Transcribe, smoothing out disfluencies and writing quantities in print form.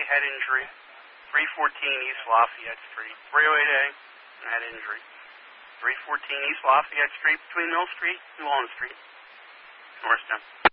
head injury. 314 East Lafayette Street. 308A, head injury. 314 East Lafayette Street between Mill Street and Walnut Street. Norristown.